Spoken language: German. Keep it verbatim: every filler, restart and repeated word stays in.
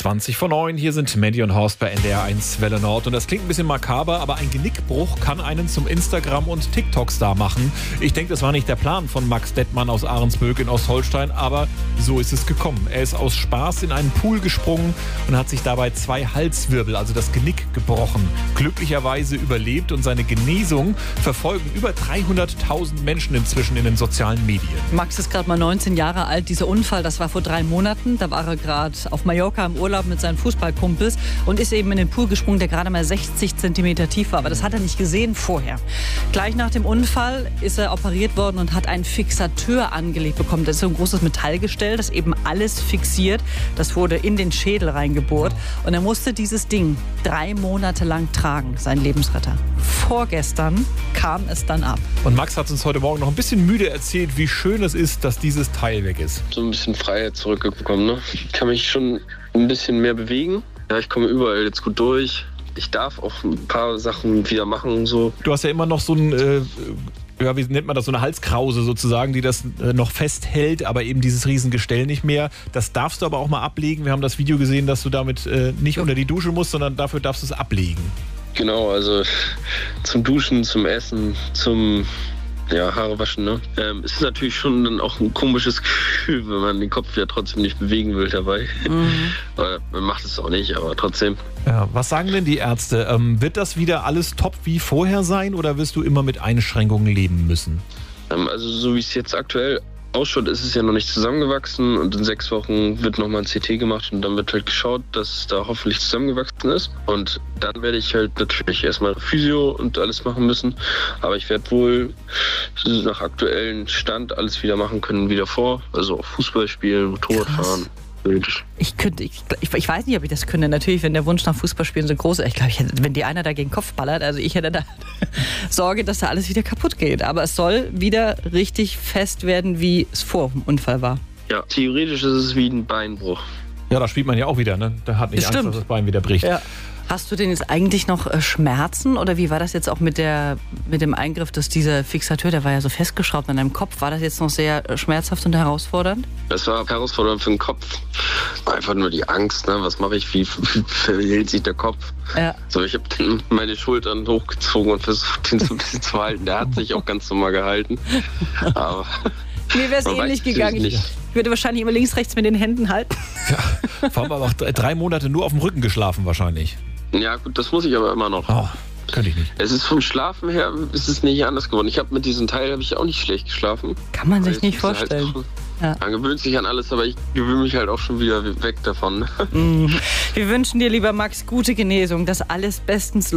zwanzig vor neun, hier sind Mandy und Horst bei N D R eins Welle Nord. Und das klingt ein bisschen makaber, aber ein Genickbruch kann einen zum Instagram- und TikTok-Star machen. Ich denke, das war nicht der Plan von Max Dettmann aus Ahrensböck in Ostholstein, aber so ist es gekommen. Er ist aus Spaß in einen Pool gesprungen und hat sich dabei zwei Halswirbel, also das Genick, gebrochen. Glücklicherweise überlebt und seine Genesung verfolgen über dreihunderttausend Menschen inzwischen in den sozialen Medien. Max ist gerade mal neunzehn Jahre alt. Dieser Unfall, das war vor drei Monaten. Da war er gerade auf Mallorca im Urlaub mit seinen Fußballkumpels und ist eben in den Pool gesprungen, der gerade mal sechzig Zentimeter tief war. Aber das hat er nicht gesehen vorher. Gleich nach dem Unfall ist er operiert worden und hat einen Fixateur angelegt bekommen. Das ist so ein großes Metallgestell, das eben alles fixiert. Das wurde in den Schädel reingebohrt. Und er musste dieses Ding drei Monate lang tragen, sein Lebensretter. Vorgestern kam es dann ab. Und Max hat uns heute Morgen noch ein bisschen müde erzählt, wie schön es ist, dass dieses Teil weg ist. So ein bisschen Freiheit zurückbekommen, ne? Ich kann mich schon ein bisschen mehr bewegen. Ja, ich komme überall jetzt gut durch. Ich darf auch ein paar Sachen wieder machen und so. Du hast ja immer noch so ein, äh, ja, wie nennt man das, so eine Halskrause sozusagen, die das äh, noch festhält, aber eben dieses Riesengestell nicht mehr. Das darfst du aber auch mal ablegen. Wir haben das Video gesehen, dass du damit äh, nicht unter die Dusche musst, sondern dafür darfst du es ablegen. Genau, also zum Duschen, zum Essen, zum ja, Haare waschen, ne? Ähm, ist natürlich schon dann auch ein komisches Gefühl, wenn man den Kopf ja trotzdem nicht bewegen will dabei. Mhm. Man macht es auch nicht, aber trotzdem. Ja, was sagen denn die Ärzte? Ähm, wird das wieder alles top wie vorher sein oder wirst du immer mit Einschränkungen leben müssen? Ähm, also so wie es jetzt aktuell ausschaut, ist es ja noch nicht zusammengewachsen und in sechs Wochen wird nochmal ein C T gemacht und dann wird halt geschaut, dass es da hoffentlich zusammengewachsen ist. Und dann werde ich halt natürlich erstmal Physio und alles machen müssen. Aber ich werde wohl nach aktuellem Stand alles wieder machen können wie davor. Also auch Fußball spielen, Motorrad fahren. Ich könnte, ich, ich, ich weiß nicht, ob ich das könnte. Natürlich, wenn der Wunsch nach Fußballspielen so groß ist. Ich glaube, ich hätte, wenn die einer da gegen den Kopf ballert, also ich hätte da Sorge, dass da alles wieder kaputt geht. Aber es soll wieder richtig fest werden, wie es vor dem Unfall war. Ja, theoretisch ist es wie ein Beinbruch. Ja, da spielt man ja auch wieder, ne? Da hat nicht das Angst, stimmt. dass das Bein wieder bricht. Ja. Hast du denn jetzt eigentlich noch äh, Schmerzen oder wie war das jetzt auch mit, der, mit dem Eingriff, dass dieser Fixateur, der war ja so festgeschraubt an deinem Kopf, war das jetzt noch sehr äh, schmerzhaft und herausfordernd? Das war herausfordernd für den Kopf. Einfach nur die Angst, ne? Was mache ich, wie verhält sich der Kopf? Ja. So, ich habe meine Schultern hochgezogen und versucht, den so ein bisschen zu halten. Der hat sich auch ganz normal gehalten. Aber mir wäre es ähnlich gegangen. Ich würde wahrscheinlich immer links, rechts mit den Händen halten. Ja, vor allem aber auch drei Monate nur auf dem Rücken geschlafen wahrscheinlich. Ja gut, das muss ich aber immer noch. Oh, könnte ich nicht. Es ist vom Schlafen her, ist es nicht anders geworden. Ich habe mit diesem Teil habe ich auch nicht schlecht geschlafen. Kann man sich nicht vorstellen. Halt, ja. Man gewöhnt sich an alles, aber ich gewöhne mich halt auch schon wieder weg davon. Mhm. Wir wünschen dir, lieber Max, gute Genesung, dass alles bestens